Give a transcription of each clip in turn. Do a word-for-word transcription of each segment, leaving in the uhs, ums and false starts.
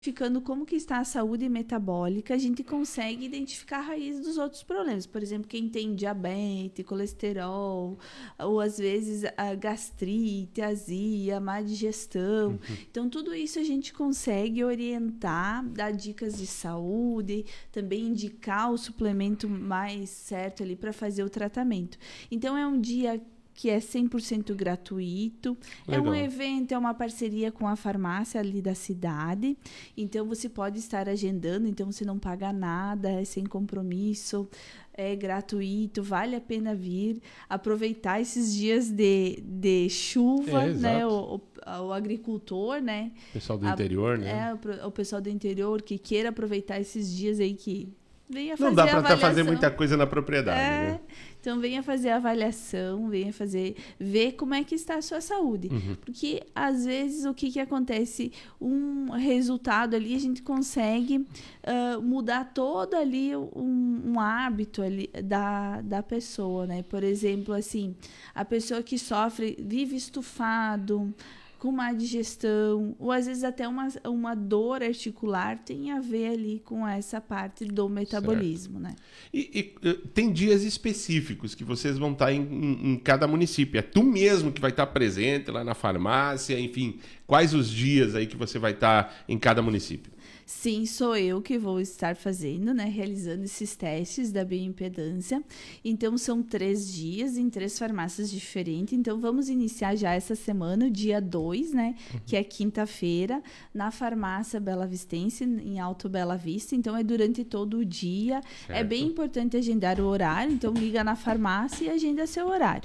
Identificando como que está a saúde metabólica, a gente consegue identificar a raiz dos outros problemas. Por exemplo, quem tem diabetes, colesterol, ou às vezes a gastrite, azia, má digestão. Uhum. Então, tudo isso a gente consegue orientar, dar dicas de saúde, também indicar o suplemento mais certo ali para fazer o tratamento. Então, é um dia que é cem por cento gratuito. Legal. É um evento, é uma parceria com a farmácia ali da cidade. Então, você pode estar agendando, então você não paga nada, é sem compromisso, é gratuito, vale a pena vir, aproveitar esses dias de, de chuva, é, né? O, o, o agricultor, né? O pessoal do a, interior, né? É, o, o pessoal do interior que queira aproveitar esses dias aí que venha fazer Não dá para fazer muita coisa na propriedade, é, né? Então, venha fazer a avaliação, venha fazer, ver como é que está a sua saúde. Uhum. Porque, às vezes, o que, que acontece? Um resultado ali, a gente consegue uh, mudar todo ali um, um hábito ali da, da pessoa, né? Por exemplo, assim, a pessoa que sofre, vive estufado, com má digestão, ou às vezes até uma, uma dor articular tem a ver ali com essa parte do metabolismo, certo. Né? E, e tem dias específicos que vocês vão estar em, em, em cada município. É tu mesmo que vai estar presente lá na farmácia, enfim, quais os dias aí que você vai estar em cada município? Sim, sou eu que vou estar fazendo, né, realizando esses testes da bioimpedância. Então, são três dias em três farmácias diferentes. Então, vamos iniciar já essa semana, o dia dois, né, uhum. que é quinta-feira, na farmácia Bela Vistense, em Alto Bela Vista. Então, é durante todo o dia. Certo. É bem importante agendar o horário. Então, liga na farmácia e agenda seu horário.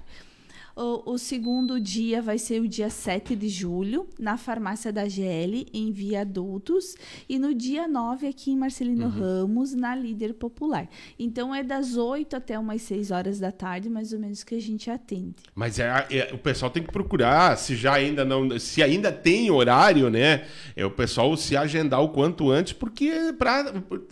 O, o segundo dia vai ser o dia sete de julho, na farmácia da G L, em Viadutos. E no dia nove, aqui em Marcelino uhum. Ramos, na Líder Popular. Então, é das oito até umas seis horas da tarde, mais ou menos, que a gente atende. Mas é, é, o pessoal tem que procurar, se já ainda não... Se ainda tem horário, né? É o pessoal se agendar o quanto antes, porque pra,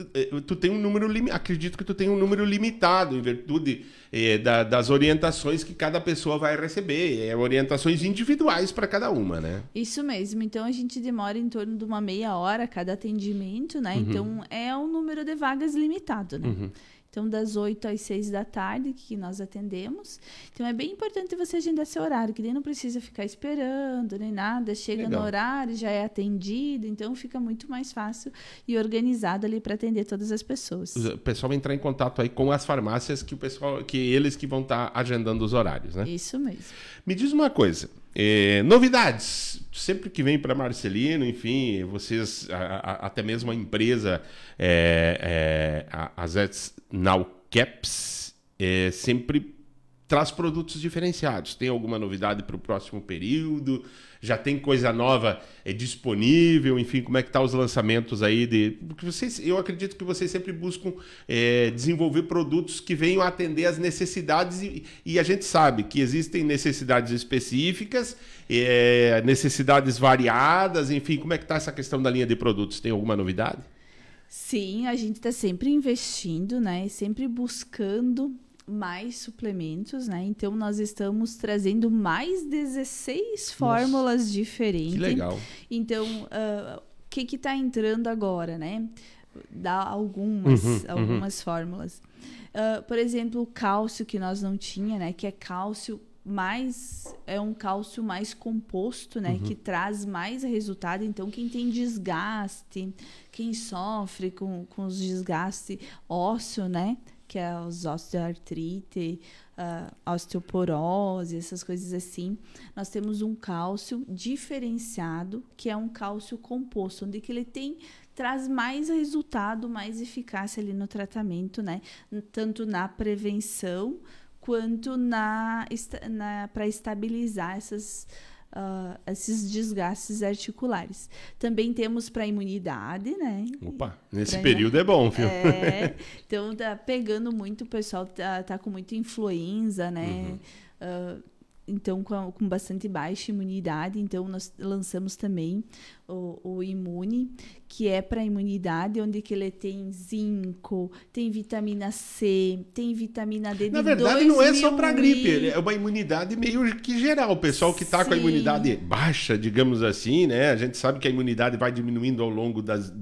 tu tem um número... Acredito que tu tem um número limitado, em virtude é, da, das orientações que cada pessoa vai receber, é orientações individuais para cada uma, né? Isso mesmo, então a gente demora em torno de uma meia hora cada atendimento, né? Uhum. Então é um número de vagas limitado, né? Uhum. Então, das oito às seis da tarde que nós atendemos. Então, é bem importante você agendar seu horário, que daí não precisa ficar esperando nem nada. Chega Legal. No horário, já é atendido. Então, fica muito mais fácil e organizado ali para atender todas as pessoas. O pessoal vai entrar em contato aí com as farmácias, que, o pessoal, que eles que vão estar tá agendando os horários, né? Isso mesmo. Me diz uma coisa. É, novidades, sempre que vem para Marcelino, enfim, vocês, a, a, até mesmo a empresa, é, é, a, a Zets Now Caps, é, sempre traz produtos diferenciados. Tem alguma novidade para o próximo período? Já tem coisa nova é, disponível? Enfim, como é que tá os lançamentos aí? De... Porque vocês, eu acredito que vocês sempre buscam é, desenvolver produtos que venham a atender às necessidades e, e a gente sabe que existem necessidades específicas, é, necessidades variadas, enfim, como é que tá essa questão da linha de produtos? Tem alguma novidade? Sim, a gente está sempre investindo, né? Sempre buscando mais suplementos, né? Então, nós estamos trazendo mais dezesseis fórmulas Nossa, diferentes. Que legal. Então, uh, o que que está entrando agora, né? Dá algumas, uhum, algumas uhum. fórmulas. Uh, por exemplo, o cálcio que nós não tinha, né? Que é cálcio mais... É um cálcio mais composto, né? Uhum. Que traz mais resultado. Então, quem tem desgaste, quem sofre com, com os desgastes ósseo, né? Que é os osteoartrite, uh, osteoporose, essas coisas assim. Nós temos um cálcio diferenciado, que é um cálcio composto, onde que ele tem, traz mais resultado, mais eficácia ali no tratamento, né? Tanto na prevenção, quanto na, na, para estabilizar essas... Uh, esses desgastes articulares. Também temos para imunidade, né? Opa, nesse pra período é bom, viu? É, então tá pegando muito, o pessoal tá, tá com muita influenza, né? Uhum. Uh, então com, com bastante baixa imunidade, então nós lançamos também o, o Imune, que é para imunidade, onde que ele tem zinco, tem vitamina C, tem vitamina D de Na verdade, não é só para gripe, e... é uma imunidade meio que geral. O pessoal que está com a Sim. imunidade baixa, digamos assim, né? A gente sabe que a imunidade vai diminuindo ao longo das,